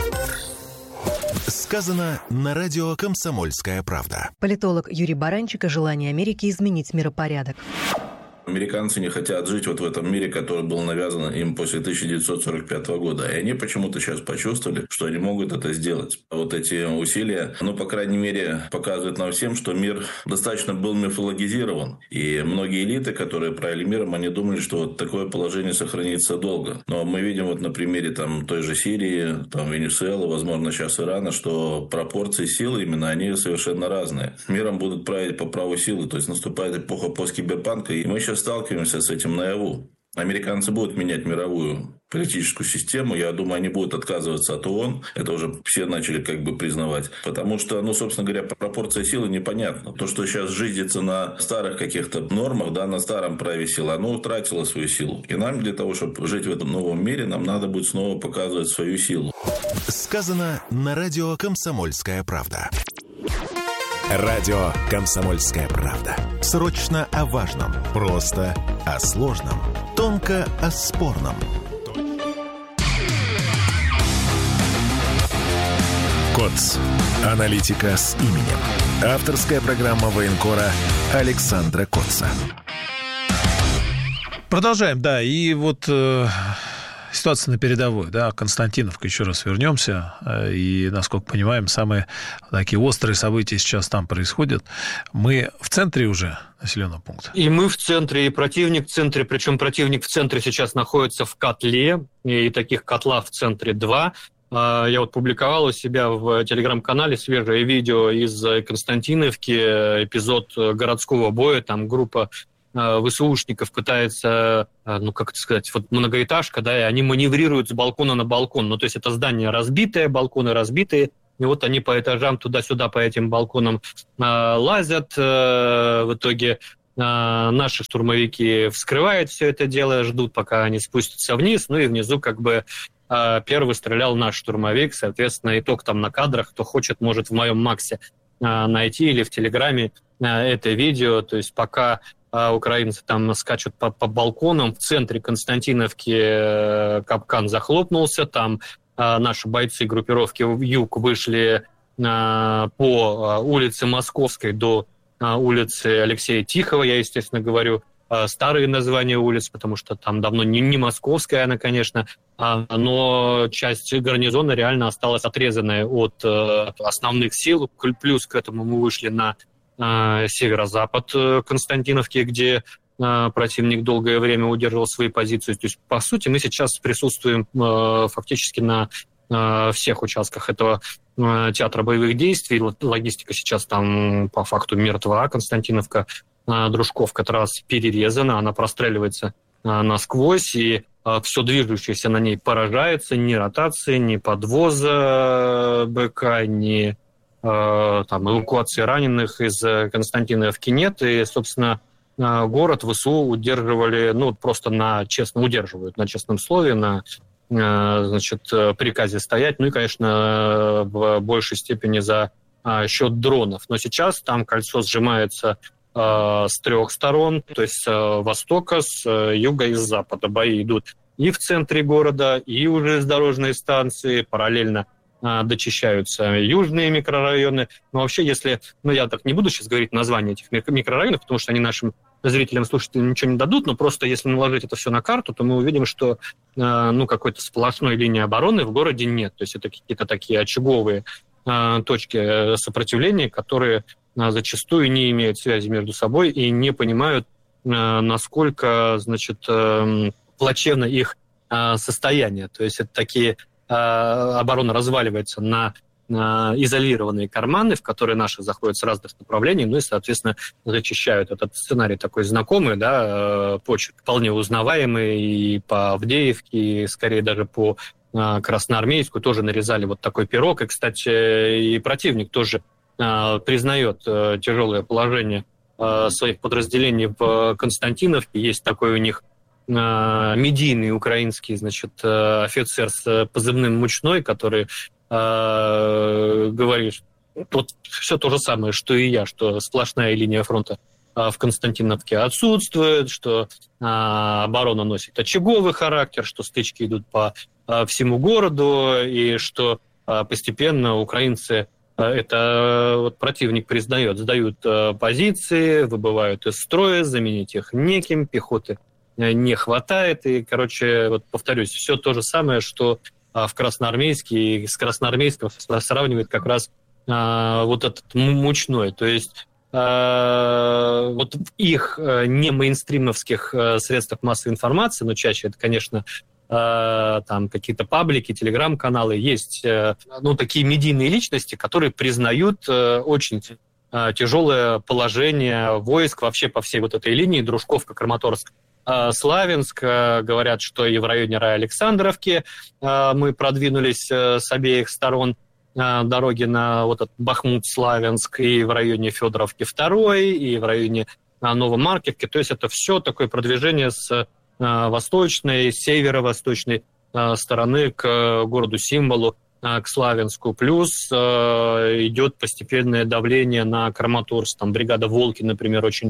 Сказано на радио «Комсомольская правда». Политолог Юрий Баранчик о желании Америки изменить миропорядок. Американцы не хотят жить вот в этом мире, который был навязан им после 1945 года. И они почему-то сейчас почувствовали, что они могут это сделать. Вот эти усилия, по крайней мере, показывают нам всем, что мир достаточно был мифологизирован. И многие элиты, которые правили миром, они думали, что вот такое положение сохранится долго. Но мы видим вот на примере той же Сирии, Венесуэлы, возможно, сейчас Ирана, что пропорции силы именно, они совершенно разные. Миром будут править по праву силы, то есть наступает эпоха посткиберпанка, и мы сейчас сталкиваемся с этим наяву. Американцы будут менять мировую политическую систему. Я думаю, они будут отказываться от ООН. Это уже все начали признавать. Потому что, собственно говоря, пропорция силы непонятна. То, что сейчас жизнится на старых каких-то нормах, на старом праве силы, оно утратило свою силу. И нам для того, чтобы жить в этом новом мире, нам надо будет снова показывать свою силу. Сказано на радио «Комсомольская правда». Радио «Комсомольская правда». Срочно о важном. Просто о сложном. Тонко о спорном. КОЦ. Аналитика с именем. Авторская программа военкора Александра Коца. Продолжаем, да, и вот ситуация на передовой, да, Константиновка, еще раз вернемся, и, насколько понимаем, самые такие острые события сейчас там происходят. Мы в центре уже населенного пункта. И мы в центре, и противник в центре, причем противник в центре сейчас находится в котле, и таких котла в центре 2. Я вот публиковал у себя в телеграм-канале свежее видео из Константиновки, эпизод городского боя, там группа ВСУшников пытается, как это сказать, вот многоэтажка, да, и они маневрируют с балкона на балкон. Ну, то есть это здание разбитое, балконы разбитые, и вот они по этажам туда-сюда по этим балконам лазят. В итоге наши штурмовики вскрывают все это дело, ждут, пока они спустятся вниз, ну и внизу как бы первый стрелял наш штурмовик, соответственно, итог там на кадрах, кто хочет, может в моем Максе найти или в Телеграме это видео, то есть пока украинцы там скачут по балконам, в центре Константиновки капкан захлопнулся, там наши бойцы группировки «Юг» вышли по улице Московской до улицы Алексея Тихого, я, естественно, говорю старые названия улиц, потому что там давно не Московская она, конечно, но часть гарнизона реально осталась отрезанная от основных сил, плюс к этому мы вышли на северо-запад Константиновки, где противник долгое время удерживал свои позиции. То есть, по сути, мы сейчас присутствуем фактически на всех участках этого театра боевых действий. Логистика сейчас там по факту мертва. Константиновка, Дружковка трасса перерезана, она простреливается насквозь, и все движущееся на ней поражается. Ни ротации, ни подвоза БК, ни там, эвакуации раненых из Константиновки нет. И, собственно, город ВСУ удерживали, просто удерживают на честном слове, на приказе стоять. Ну и, конечно, в большей степени за счет дронов. Но сейчас там кольцо сжимается с трех сторон, то есть с востока, с юга и с запада. Бои идут и в центре города, и уже с дорожной станции, параллельно дочищаются южные микрорайоны. Но вообще, если... я так не буду сейчас говорить названия этих микрорайонов, потому что они нашим зрителям, слушателям ничего не дадут, но просто если наложить это все на карту, то мы увидим, что какой-то сплошной линии обороны в городе нет. То есть это какие-то такие очаговые точки сопротивления, которые зачастую не имеют связи между собой и не понимают, насколько, плачевно их состояние. То есть это такие... оборона разваливается на изолированные карманы, в которые наши заходят с разных направлений, и, соответственно, зачищают. Этот сценарий такой знакомый, да, почерк вполне узнаваемый и по Авдеевке, и скорее даже по Красноармейску тоже нарезали вот такой пирог. И, кстати, и противник тоже признает тяжелое положение своих подразделений в Константиновке. Есть такой у них медийный украинский, офицер с позывным «Мучной», который говорит, вот все то же самое, что и я, что сплошная линия фронта в Константиновке отсутствует, что оборона носит очаговый характер, что стычки идут по всему городу, и что постепенно украинцы, это противник признает, сдают позиции, выбывают из строя, заменить их неким, пехоты не хватает. И, повторюсь, все то же самое, что в Красноармейске, и с Красноармейском сравнивает как раз вот этот «Мучной». То есть вот в их не мейнстримовских средствах массовой информации, но чаще это, конечно, там какие-то паблики, телеграм-каналы, есть такие медийные личности, которые признают очень тяжелое положение войск вообще по всей вот этой линии, Дружковка, Краматорск, Славянск. Говорят, что и в районе Александровки мы продвинулись с обеих сторон дороги на вот этот Бахмут-Славянск, и в районе Федоровки 2, и в районе Новомаркивки. То есть это все такое продвижение с восточной, северо-восточной стороны к городу-символу к Славянску, плюс идет постепенное давление на Краматорск. Там бригада «Волки», например, очень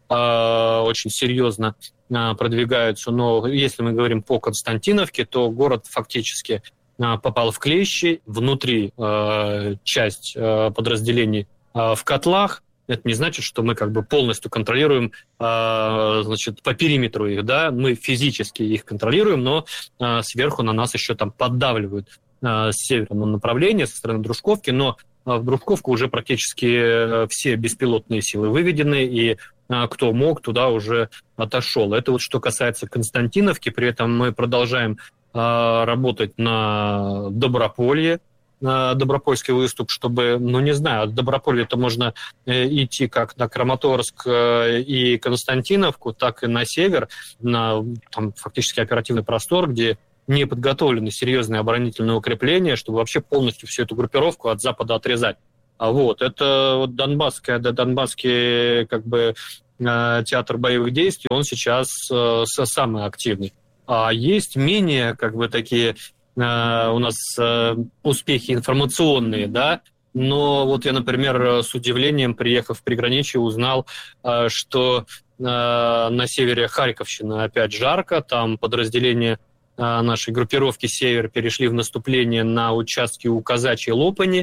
серьезно продвигаются. Но если мы говорим по Константиновке, то город фактически попал в клещи. Внутри часть подразделений в котлах. Это не значит, что мы как бы полностью контролируем, значит, по периметру их, да, мы физически их контролируем, но сверху на нас еще там поддавливают с северного направления, со стороны Дружковки, но в Дружковку уже практически все беспилотные силы выведены, и кто мог, туда уже отошел. Это вот что касается Константиновки, при этом мы продолжаем работать на Доброполье, на Добропольский выступ, чтобы, ну, не знаю, от Доброполья-то можно идти как на Краматорск и Константиновку, так и на север, на там, фактически оперативный простор, где не подготовлены серьезные оборонительные укрепления, чтобы вообще полностью всю эту группировку от запада отрезать. А вот, это вот Донбасский как бы театр боевых действий, он сейчас самый активный. А есть менее как бы такие у нас успехи информационные, да, но вот я, например, с удивлением, приехав в приграничье, узнал, что на севере Харьковщины опять жарко, там подразделения нашей группировки «Север» перешли в наступление на участке у Казачьей Лопани.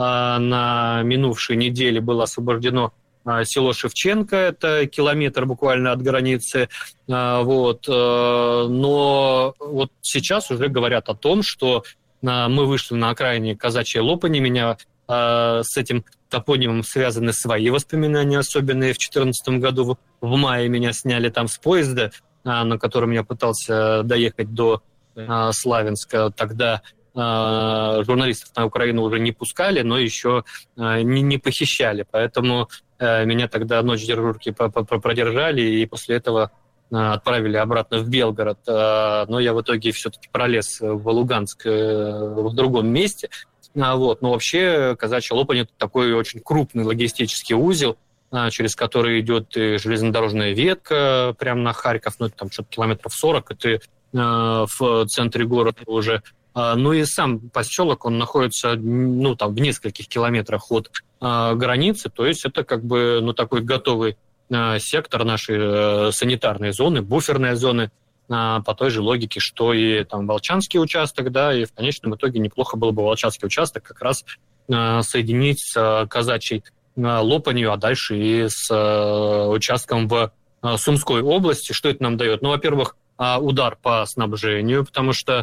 На минувшей неделе было освобождено село Шевченко, это километр буквально от границы. Вот. Но вот сейчас уже говорят о том, что мы вышли на окраине Казачьей Лопани. Меня с этим топонимом связаны свои воспоминания, особенные. В 2014 году в мае меня сняли там с поезда, на котором я пытался доехать до Славянска. Тогда журналистов на Украину уже не пускали, но еще не похищали. Поэтому меня тогда ночь дежурки продержали, и после этого отправили обратно в Белгород. Но я в итоге все-таки пролез в Луганск в другом месте. Вот. Но вообще Казачья Лопань – это такой очень крупный логистический узел, через который идет и железнодорожная ветка прямо на Харьков, ну, это там что-то километров 40, это в центре города уже. Ну и сам поселок, он находится, ну, там, в нескольких километрах от границы, то есть это как бы, ну, такой готовый сектор нашей санитарной зоны, буферной зоны, по той же логике, что и там Волчанский участок, да, и в конечном итоге неплохо было бы Волчанский участок как раз соединить с Казачьей Лопанью, а дальше и с участком в Сумской области. Что это нам дает? Ну, во-первых, удар по снабжению, потому что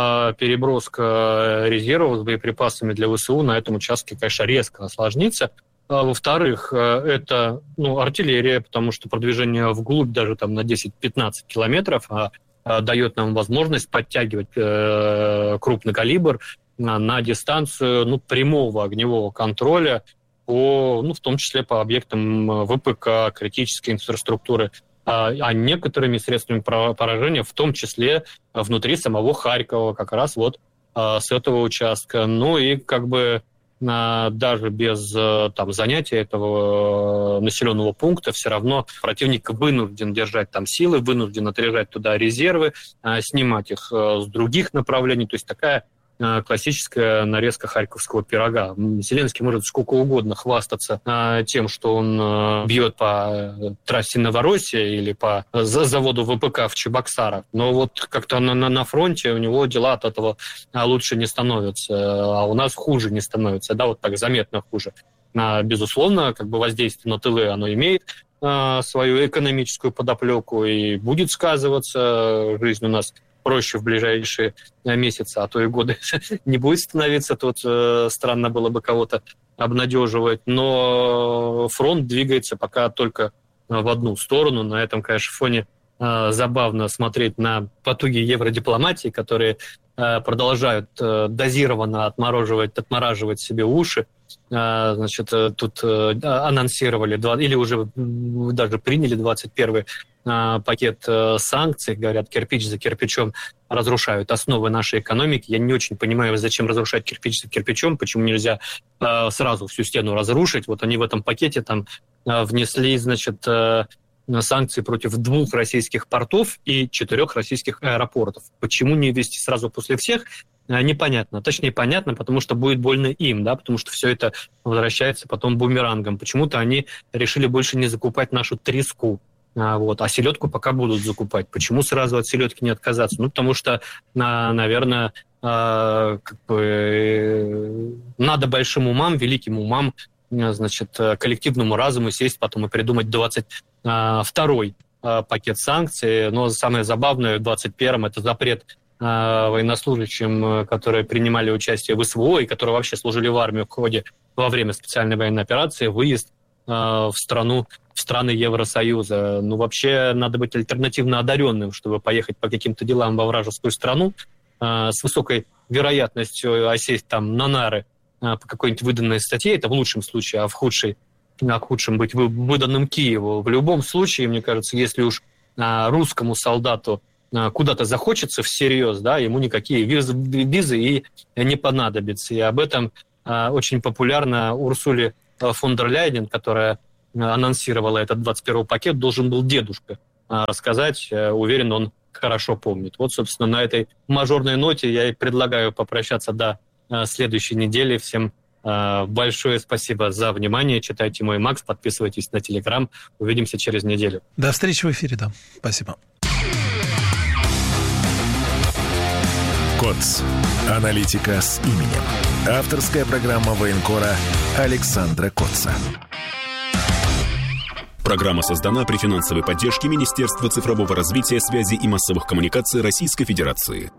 переброска резервов с боеприпасами для ВСУ на этом участке, конечно, резко осложнится. Во-вторых, это, ну, артиллерия, потому что продвижение вглубь даже там на 10-15 километров дает нам возможность подтягивать крупный калибр на дистанцию, ну, прямого огневого контроля, ну, в том числе по объектам ВПК, критической инфраструктуры, а некоторыми средствами поражения, в том числе внутри самого Харькова, как раз вот с этого участка. Ну и как бы даже без там занятия этого населенного пункта все равно противник вынужден держать там силы, вынужден отряжать туда резервы, снимать их с других направлений. То есть такая классическая нарезка харьковского пирога. Зеленский может сколько угодно хвастаться тем, что он бьет по трассе Новороссия или по заводу ВПК в Чебоксарах, но вот как-то на фронте у него дела от этого лучше не становятся, а у нас хуже не становится, да, вот так заметно хуже. Безусловно, как бы воздействие на тылы оно имеет свою экономическую подоплеку и будет сказываться. Жизнь у нас проще в ближайшие месяцы, а то и годы не будет становиться. Тут странно было бы кого-то обнадеживать. Но фронт двигается пока только в одну сторону. На этом, конечно, фоне забавно смотреть на потуги евродипломатии, которые продолжают дозированно отмораживать себе уши. Значит, тут анонсировали, или уже даже приняли 21-й пакет санкций, говорят, кирпич за кирпичом разрушают основы нашей экономики. Я не очень понимаю, зачем разрушать кирпич за кирпичом, почему нельзя сразу всю стену разрушить. Вот они в этом пакете там внесли, значит, санкции против 2 российских портов и 4 российских аэропортов. Почему не ввести сразу после всех, непонятно. Точнее, понятно, потому что будет больно им, да, потому что все это возвращается потом бумерангом. Почему-то они решили больше не закупать нашу треску, а селедку пока будут закупать. Почему сразу от селедки не отказаться? Потому что, наверное, надо большим умам, великим умам, коллективному разуму сесть потом и придумать 22-й пакет санкций. Но самое забавное в 21-м это запрет военнослужащим, которые принимали участие в СВО и которые вообще служили в армии во время специальной военной операции, выезд в страны Евросоюза. Вообще надо быть альтернативно одаренным, чтобы поехать по каким-то делам во вражескую страну с высокой вероятностью осесть там на нары по какой-нибудь выданной статье. Это в лучшем случае, а в худшем быть выданным Киеву. В любом случае, мне кажется, если уж русскому солдату куда-то захочется всерьез, да, ему никакие визы и не понадобятся. И об этом очень популярно Урсуле фон дер Ляйен, которая анонсировала этот 21-й пакет, должен был дедушка рассказать. Уверен, он хорошо помнит. Собственно, на этой мажорной ноте я и предлагаю попрощаться до следующей недели. Всем большое спасибо за внимание. Читайте мой Макс, подписывайтесь на Телеграм. Увидимся через неделю. До встречи в эфире, да. Спасибо. КОЦ. Аналитика с именем. Авторская программа военкора Александра Котца. Программа создана при финансовой поддержке Министерства цифрового развития, связи и массовых коммуникаций Российской Федерации.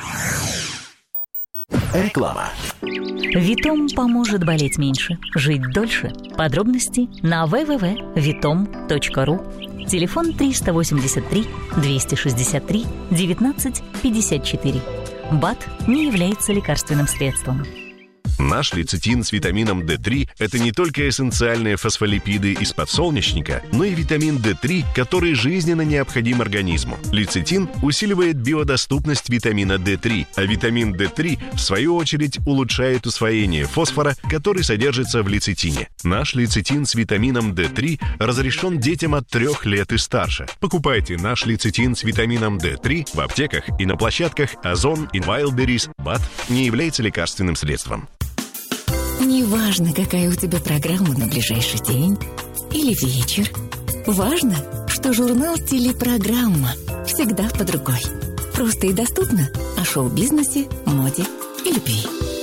Реклама. Витом поможет болеть меньше, жить дольше. Подробности на www.vitom.ru. Телефон 383 263 19 54. БАД не является лекарственным средством. Наш лецитин с витамином D3 – это не только эссенциальные фосфолипиды из подсолнечника, но и витамин D3, который жизненно необходим организму. Лецитин усиливает биодоступность витамина D3, а витамин D3, в свою очередь, улучшает усвоение фосфора, который содержится в лецитине. Наш лецитин с витамином D3 разрешен детям от 3 лет и старше. Покупайте наш лецитин с витамином D3 в аптеках и на площадках Озон и Wildberries. БАД не является лекарственным средством. Неважно, какая у тебя программа на ближайший день или вечер. Важно, что журнал «Телепрограмма» всегда под рукой. Просто и доступно о шоу-бизнесе, моде и любви.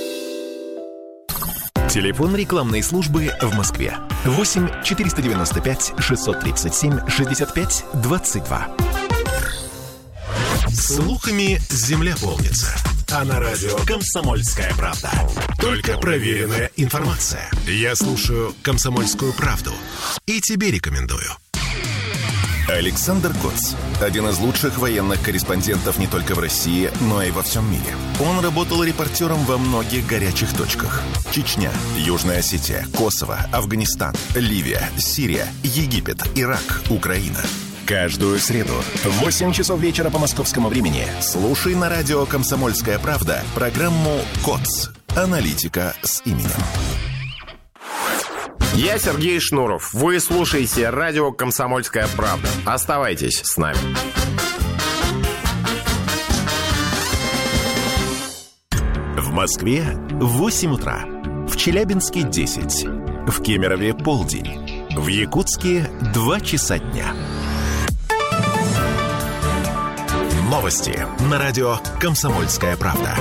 Телефон рекламной службы в Москве. 8 495 637 65 22. Слухами земля полнится. А на радио «Комсомольская правда» только проверенная информация. Я слушаю «Комсомольскую правду» и тебе рекомендую. Александр Котц – один из лучших военных корреспондентов не только в России, но и во всем мире. Он работал репортером во многих горячих точках. Чечня, Южная Осетия, Косово, Афганистан, Ливия, Сирия, Египет, Ирак, Украина. Каждую среду в 8 часов вечера по московскому времени слушай на радио «Комсомольская правда» программу «КОЦ. Аналитика с именем». Я Сергей Шнуров. Вы слушаете радио «Комсомольская правда». Оставайтесь с нами. В Москве 8 утра. В Челябинске 10. В Кемерове полдень. В Якутске 2 часа дня. Новости на радио «Комсомольская правда».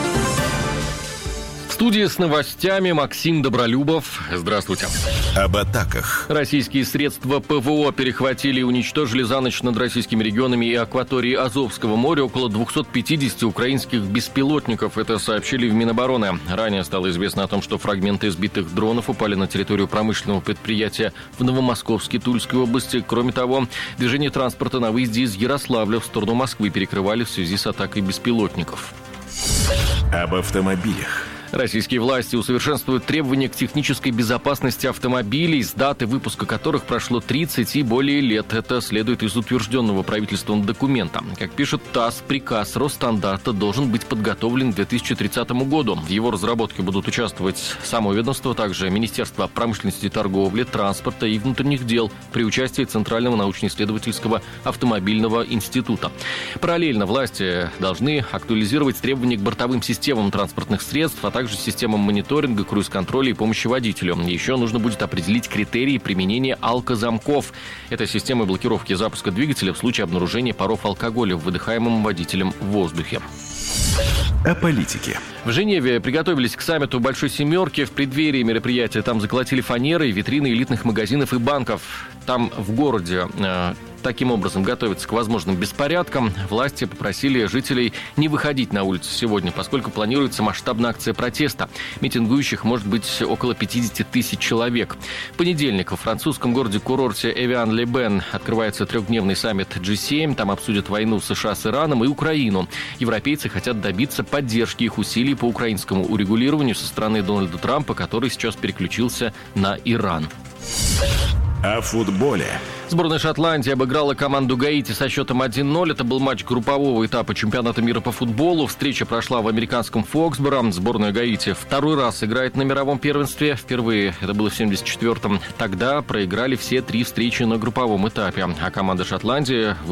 В студии с новостями Максим Добролюбов. Здравствуйте. Об атаках. Российские средства ПВО перехватили и уничтожили за ночь над российскими регионами и акваторией Азовского моря около 250 украинских беспилотников. Это сообщили в Минобороны. Ранее стало известно о том, что фрагменты сбитых дронов упали на территорию промышленного предприятия в Новомосковске Тульской области. Кроме того, движение транспорта на выезде из Ярославля в сторону Москвы перекрывали в связи с атакой беспилотников. Об автомобилях. Российские власти усовершенствуют требования к технической безопасности автомобилей, с даты выпуска которых прошло 30 и более лет. Это следует из утвержденного правительством документа. Как пишет ТАСС, приказ Росстандарта должен быть подготовлен к 2030 году. В его разработке будут участвовать само ведомство, также Министерство промышленности, торговли, транспорта и внутренних дел при участии Центрального научно-исследовательского автомобильного института. Параллельно власти должны актуализировать требования к бортовым системам транспортных средств, а также системам мониторинга, круиз-контроля и помощи водителю. Еще нужно будет определить критерии применения алкозамков. Это системы блокировки запуска двигателя в случае обнаружения паров алкоголя в выдыхаемом водителем в воздухе. О политике. В Женеве приготовились к саммиту Большой Семерки. В преддверии мероприятия там заколотили фанеры и витрины элитных магазинов и банков. Там в городе таким образом готовятся к возможным беспорядкам. Власти попросили жителей не выходить на улицу сегодня, поскольку планируется масштабная акция протеста. Митингующих может быть около 50 тысяч человек. В понедельник во французском городе-курорте Эвиан-ле-Бен открывается трехдневный саммит G7. Там обсудят войну США с Ираном и Украину. Европейцы хотят добиться поддержки их усилий по украинскому урегулированию со стороны Дональда Трампа, который сейчас переключился на Иран. О футболе. Сборная Шотландии обыграла команду Гаити со счетом 1-0. Это был матч группового этапа чемпионата мира по футболу. Встреча прошла в американском Фоксборо. Сборная Гаити второй раз играет на мировом первенстве. Впервые это было в 1974-м. Тогда проиграли все 3 встречи на групповом этапе. А команда Шотландии